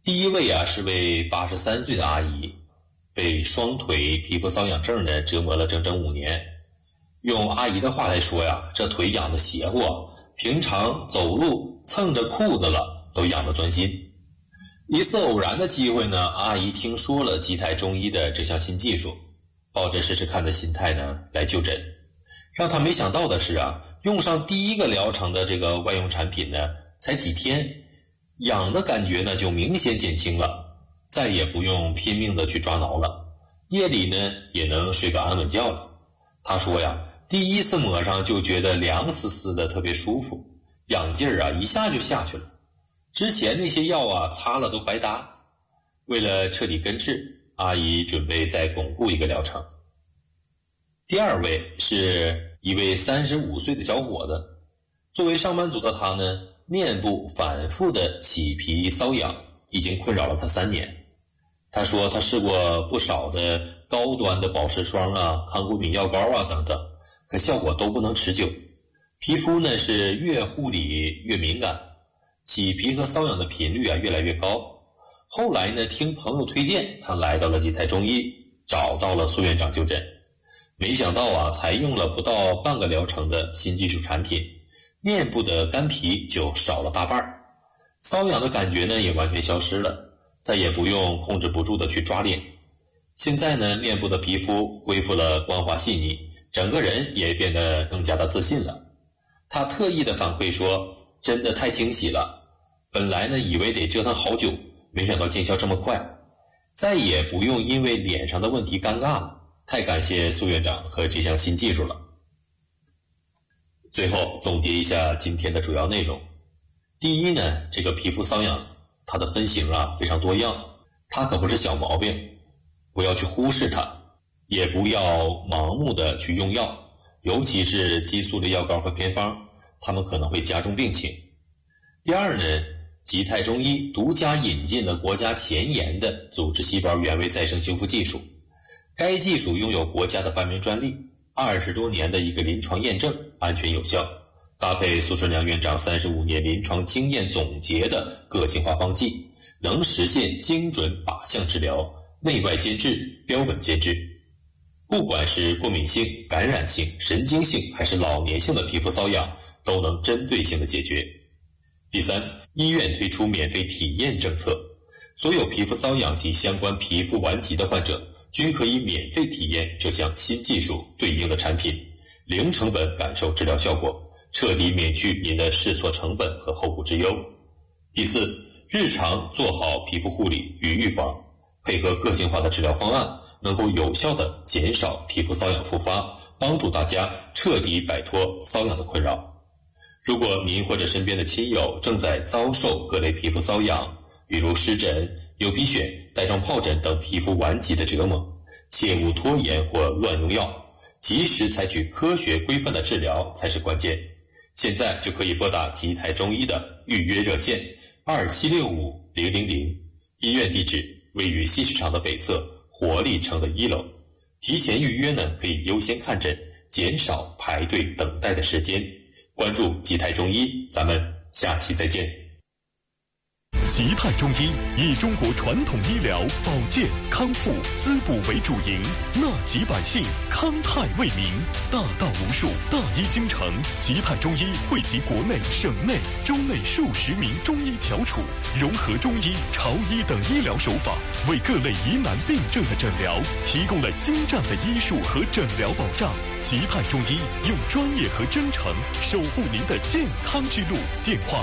第一位啊是位83岁的阿姨，被双腿皮肤瘙痒症呢折磨了整整5年。用阿姨的话来说呀，这腿痒的邪乎啊，平常走路蹭着裤子了都痒得钻心。一次偶然的机会呢，阿姨听说了基泰中医的这项新技术，抱着试试看的心态呢来就诊。让她没想到的是啊，用上第一个疗程的这个外用产品呢，才几天，痒的感觉呢就明显减轻了，再也不用拼命的去抓挠了，夜里呢也能睡个安稳觉了。她说呀，第一次抹上就觉得凉丝丝的，特别舒服，痒劲儿啊一下就下去了。之前那些药啊擦了都白搭。为了彻底根治，阿姨准备再巩固一个疗程。第二位是一位35岁的小伙子，作为上班族的他呢，面部反复的起皮瘙痒已经困扰了他3年。他说他试过不少的高端的保湿霜啊、抗过敏药膏啊等等，可效果都不能持久。皮肤呢是越护理越敏感，起皮和瘙痒的频率啊越来越高。后来呢，听朋友推荐，他来到了基泰中医，找到了苏院长就诊。没想到啊，才用了不到半个疗程的新技术产品，面部的干皮就少了大半，瘙痒的感觉呢也完全消失了，再也不用控制不住的去抓脸。现在呢，面部的皮肤恢复了光滑细腻，整个人也变得更加的自信了。他特意的反馈说，真的太惊喜了，本来呢以为得折腾好久，没想到见效这么快，再也不用因为脸上的问题尴尬了，太感谢苏院长和这项新技术了。最后总结一下今天的主要内容。第一呢，这个皮肤瘙痒它的分型啊非常多样，它可不是小毛病，不要去忽视它，也不要盲目的去用药，尤其是激素类药膏和偏方，它们可能会加重病情。第二呢，基泰中医独家引进了国家前沿的组织细胞原位再生修复技术，该技术拥有国家的发明专利，20多年的一个临床验证，安全有效，搭配苏顺良院长35年临床经验总结的个性化方剂，能实现精准靶向治疗，内外兼治，标本兼治。不管是过敏性、感染性、神经性还是老年性的皮肤瘙痒，都能针对性的解决。第三，医院推出免费体验政策，所有皮肤瘙痒及相关皮肤顽疾的患者均可以免费体验这项新技术对应的产品，0成本感受治疗效果，彻底免去您的试错成本和后顾之忧。第四，日常做好皮肤护理与预防，配合个性化的治疗方案，能够有效地减少皮肤瘙痒复发，帮助大家彻底摆脱瘙痒的困扰。如果您或者身边的亲友正在遭受各类皮肤瘙痒，比如湿疹、牛皮癣、带状疱疹等皮肤顽疾的折磨，切勿拖延或乱用药，及时采取科学规范的治疗才是关键。现在就可以拨打基泰中医的预约热线2765-000，医院地址位于西市场的北侧活力城的1楼。提前预约呢，可以优先看诊，减少排队等待的时间。关注基泰中医，咱们下期再见。 基泰中医以中国传统医疗、保健、康复、滋补为主营，纳集百姓，康泰为民，大道无数，大医精诚。基泰中医汇集国内、省内、州内数十名中医翘楚，融合中医、潮医等医疗手法，为各类疑难病症的诊疗提供了精湛的医术和诊疗保障。基泰中医用专业和真诚守护您的健康之路。电话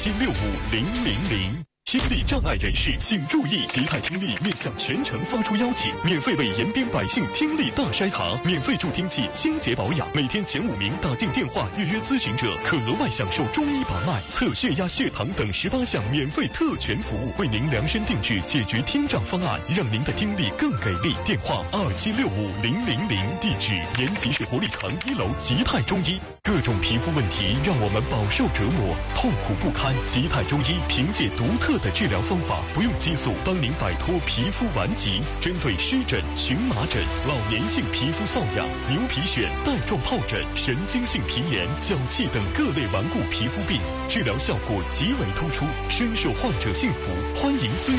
2765-000。听力障碍人士请注意，基泰听力面向全城发出邀请，免费为延边百姓听力大筛查，免费助听器清洁保养，每天前5名打进电话预约咨询者可额外享受中医把脉、测血压、血糖等18项免费特权服务，为您量身定制解决听障方案，让您的听力更给力。电话2765-000，地址延吉市活力城1楼基泰中医。各种皮肤问题让我们饱受折磨，痛苦不堪。基泰中医凭借独特的治疗方法，不用激素，帮您摆脱皮肤顽疾。针对湿疹、荨麻疹、老年性皮肤瘙痒、牛皮癣、带状疱疹、神经性皮炎、脚气等各类顽固皮肤病，治疗效果极为突出，深受患者信服。欢迎咨询